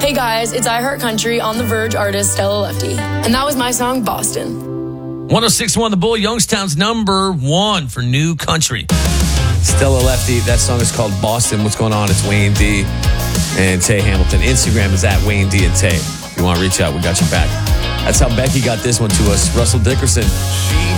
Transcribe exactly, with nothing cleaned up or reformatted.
Hey guys, it's I Heart Country on The Verge artist Stella Lefty. And that was my song, Boston. one oh six point one The Bull, Youngstown's number one for new country. Stella Lefty, that song is called Boston. What's going on? It's Wayne D and Tay Hamilton. Instagram is at Wayne D and Tay. If you want to reach out, we got your back. That's how Becky got this one to us. Russell Dickerson. She